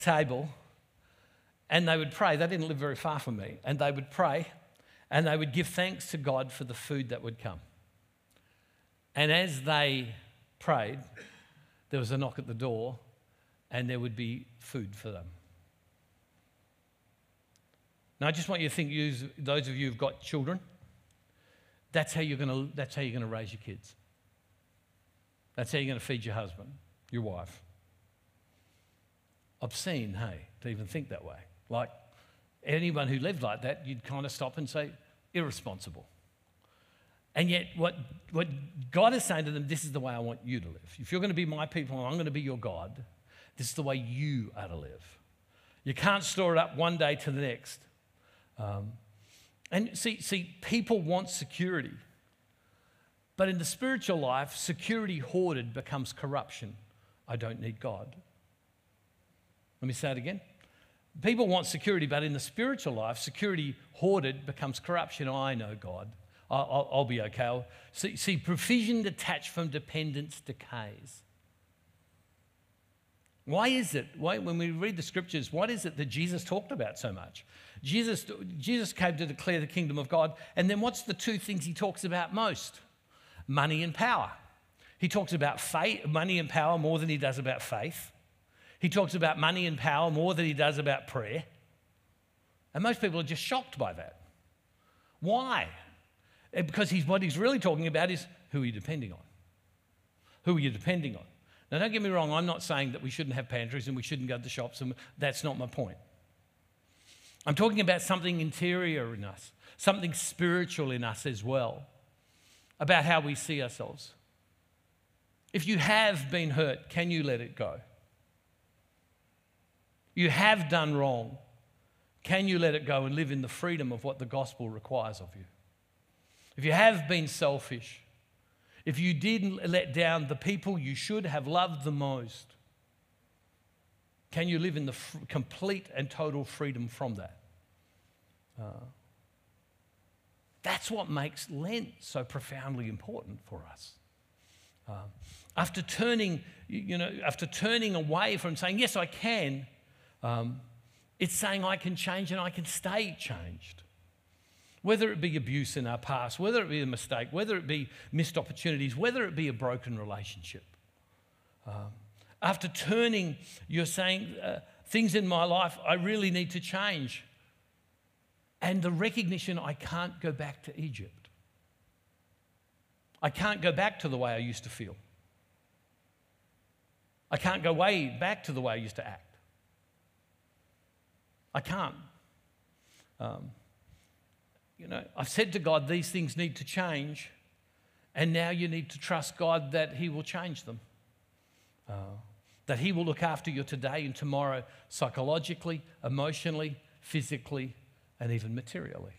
table and they would pray. They didn't live very far from me. And they would pray and they would give thanks to God for the food that would come. And as they prayed, there was a knock at the door and there would be food for them. Now, I just want you to think, those of you who've got children, that's how you're going to raise your kids. That's how you're going to feed your husband, your wife. Obscene, hey, to even think that way. Like anyone who lived like that, you'd kind of stop and say, irresponsible. And yet what God is saying to them, this is the way I want you to live. If you're going to be my people and I'm going to be your God, this is the way you are to live. You can't store it up one day to the next. And see, people want security. But in the spiritual life, security hoarded becomes corruption. I don't need God. Let me say it again. People want security, but in the spiritual life, security hoarded becomes corruption. Oh, I know God. I'll be okay. See, provision detached from dependence decays. Why is it? When we read the scriptures, what is it that Jesus talked about so much? Jesus came to declare the kingdom of God, and then what's the two things he talks about most? Money and power. He talks about money and power more than he does about faith. He talks about money and power more than he does about prayer. And most people are just shocked by that. Why? Because what he's really talking about is who are you depending on? Who are you depending on? Now, don't get me wrong, I'm not saying that we shouldn't have pantries and we shouldn't go to the shops, and that's not my point. I'm talking about something interior in us, something spiritual in us as well, about how we see ourselves. If you have been hurt, can you let it go? You have done wrong. Can you let it go and live in the freedom of what the gospel requires of you? If you have been selfish, if you didn't let down the people you should have loved the most, can you live in the complete and total freedom from that? That's what makes Lent so profoundly important for us. After turning away from saying, yes, I can, it's saying I can change and I can stay changed. Whether it be abuse in our past, whether it be a mistake, whether it be missed opportunities, whether it be a broken relationship. After turning, you're saying, things in my life I really need to change. And the recognition I can't go back to Egypt. I can't go back to the way I used to feel. I can't go way back to the way I used to act. I can't. I've said to God, these things need to change, and now you need to trust God that He will change them. That He will look after you today and tomorrow, psychologically, emotionally, physically, and even materially.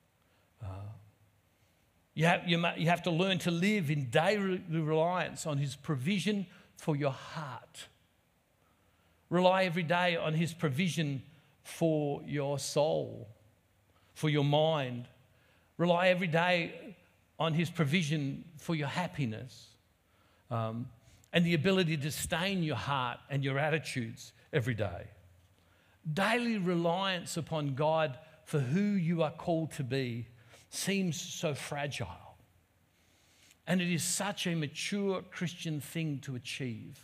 You have to learn to live in daily reliance on His provision for your heart. Rely every day on His provision for your soul, for your mind. Rely every day on His provision for your happiness, and the ability to sustain your heart and your attitudes every day. Daily reliance upon God for who you are called to be seems so fragile. And it is such a mature Christian thing to achieve.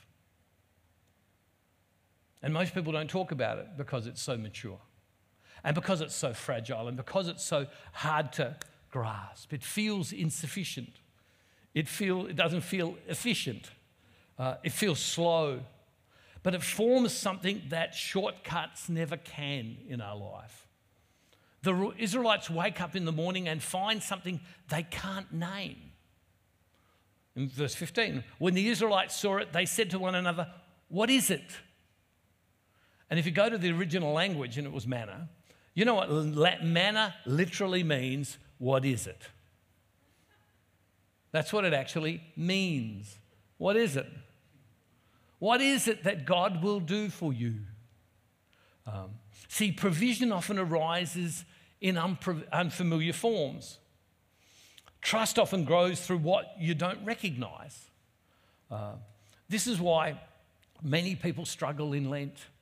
And most people don't talk about it because it's so mature. And because it's so fragile, and because it's so hard to grasp. It feels insufficient. It doesn't feel efficient. It feels slow. But it forms something that shortcuts never can in our life. The Israelites wake up in the morning and find something they can't name. In verse 15, when the Israelites saw it, they said to one another, "What is it?" And if you go to the original language, and it was manna, you know what manna literally means? What is it? That's what it actually means. What is it? What is it that God will do for you? See, provision often arises in unfamiliar forms. Trust often grows through what you don't recognize. This is why many people struggle in Lent.